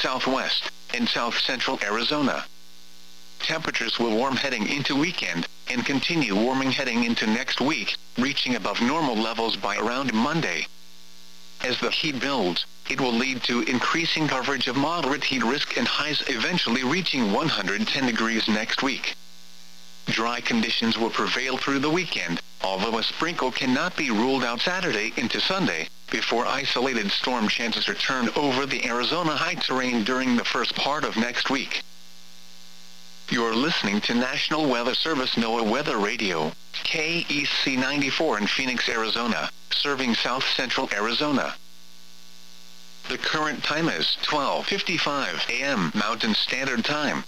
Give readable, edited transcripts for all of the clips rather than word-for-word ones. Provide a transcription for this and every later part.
southwest, and south-central Arizona. Temperatures will warm heading into weekend, and continue warming heading into next week, reaching above normal levels by around Monday. As the heat builds, it will lead to increasing coverage of moderate heat risk and highs eventually reaching 110 degrees next week. Dry conditions will prevail through the weekend, although a sprinkle cannot be ruled out Saturday into Sunday, before isolated storm chances return over the Arizona high terrain during the first part of next week. You're listening to National Weather Service NOAA Weather Radio, KEC 94 in Phoenix, Arizona, serving south-central Arizona. The current time is 12:55 a.m. Mountain Standard Time.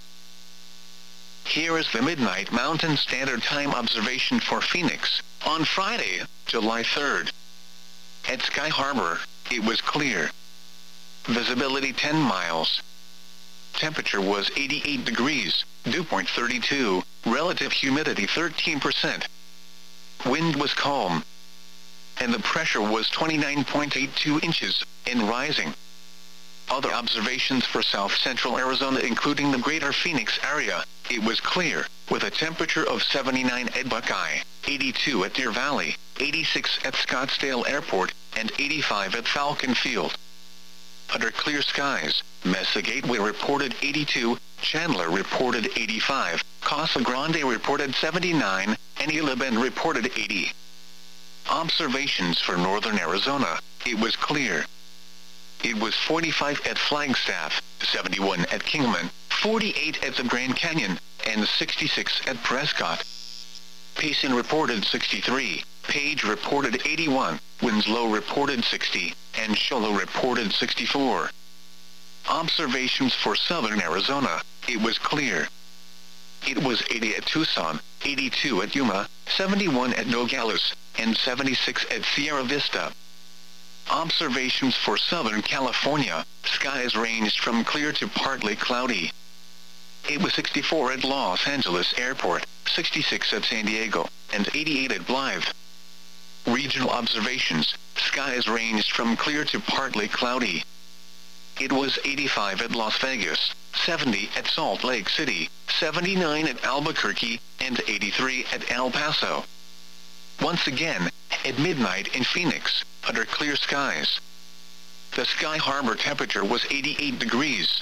Here is the Midnight Mountain Standard Time observation for Phoenix, on Friday, July 3rd. At Sky Harbor, it was clear. Visibility 10 miles. Temperature was 88 degrees, dew point 32, relative humidity 13%. Wind was calm. And the pressure was 29.82 inches, and rising. Other observations for south-central Arizona including the greater Phoenix area, it was clear, with a temperature of 79 at Buckeye, 82 at Deer Valley, 86 at Scottsdale Airport, and 85 at Falcon Field. Under clear skies, Mesa Gateway reported 82, Chandler reported 85, Casa Grande reported 79, and Gila Bend reported 80. Observations for northern Arizona, it was clear. It was 45 at Flagstaff, 71 at Kingman, 48 at the Grand Canyon, and 66 at Prescott. Payson reported 63, Page reported 81, Winslow reported 60, and Sholo reported 64. Observations for southern Arizona, it was clear. It was 80 at Tucson, 82 at Yuma, 71 at Nogales, and 76 at Sierra Vista. Observations for Southern California, skies ranged from clear to partly cloudy. It was 64 at Los Angeles Airport, 66 at San Diego, and 88 at Blythe. Regional observations, skies ranged from clear to partly cloudy. It was 85 at Las Vegas, 70 at Salt Lake City, 79 at Albuquerque, and 83 at El Paso. Once again, at midnight in Phoenix, under clear skies. The Sky Harbor temperature was 88 degrees.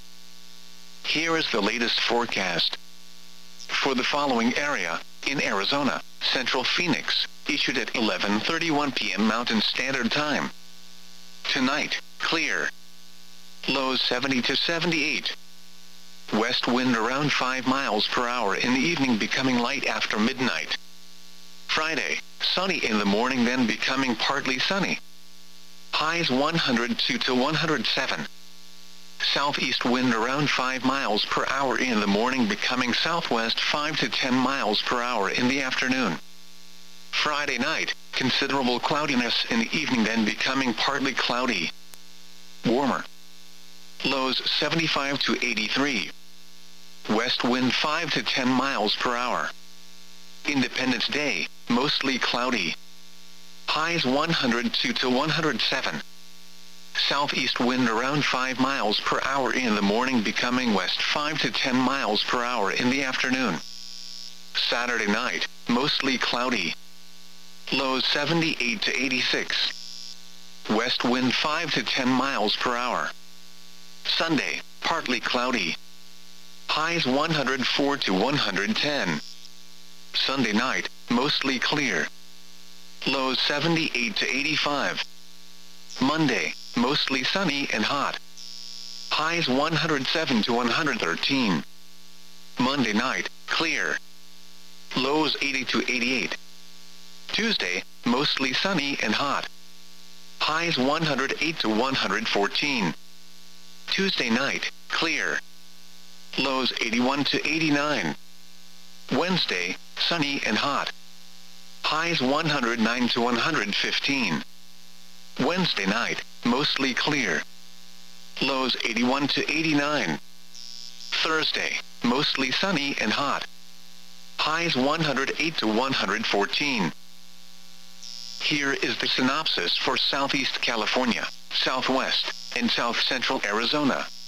Here is the latest forecast. For the following area, in Arizona, Central Phoenix, issued at 11:31 p.m. Mountain Standard Time. Tonight, clear. Lows 70 to 78. West wind around 5 miles per hour in the evening, becoming light after midnight. Friday, sunny in the morning, then becoming partly sunny. Highs 102 to 107. Southeast wind around 5 miles per hour in the morning, becoming southwest 5 to 10 miles per hour in the afternoon. Friday night, considerable cloudiness in the evening, then becoming partly cloudy. Warmer. Lows 75 to 83. West wind 5 to 10 miles per hour. Independence Day, mostly cloudy. Highs 102 to 107. Southeast wind around 5 miles per hour in the morning, becoming west 5 to 10 miles per hour in the afternoon. Saturday night, mostly cloudy. Lows 78 to 86. West wind 5 to 10 miles per hour. Sunday, partly cloudy. Highs 104 to 110. Sunday night, mostly clear. Lows 78 to 85. Monday, mostly sunny and hot. Highs 107 to 113. Monday night, clear. Lows 80 to 88. Tuesday, mostly sunny and hot. Highs 108 to 114. Tuesday night, clear. Lows 81 to 89. Wednesday, sunny and hot. Highs 109 to 115. Wednesday night, mostly clear. Lows 81 to 89. Thursday, mostly sunny and hot. Highs 108 to 114. Here is the synopsis for Southeast California, Southwest, and South Central Arizona.